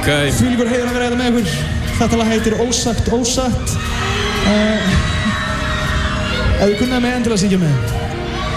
Þvílíkur heiður að vera hérna með ykkur. Þetta lag heitir Ósagt, Ósatt. Ef þið kunnaði mig endilega að syngja með.